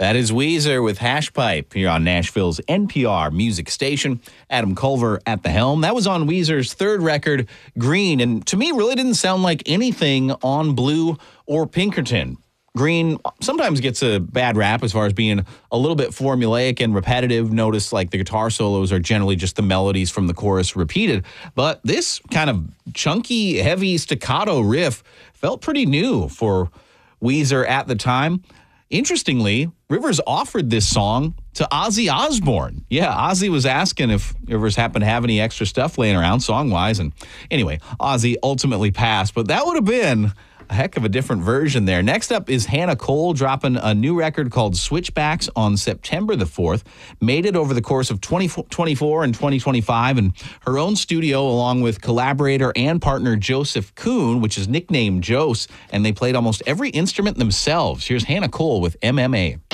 That is Weezer with Hash Pipe here on Nashville's NPR music station. Adam Culver at the helm. That was on Weezer's third record, Green, and to me really didn't sound like anything on Blue or Pinkerton. Green sometimes gets a bad rap as far as being a little bit formulaic and repetitive. Notice like the guitar solos are generally just the melodies from the chorus repeated. But this kind of chunky, heavy staccato riff felt pretty new for Weezer at the time. Interestingly, Rivers offered this song to Ozzy Osbourne. Yeah, Ozzy was asking if Rivers happened to have any extra stuff laying around song-wise. And anyway, Ozzy ultimately passed. But that would have been a heck of a different version there. Next up is Hannah Cole dropping a new record called Switchbacks on September the 4th. Made it over the course of 2024 and 2025 in her own studio along with collaborator and partner Joseph Kuhn, which is nicknamed Jose, and they played almost every instrument themselves. Here's Hannah Cole with MMA.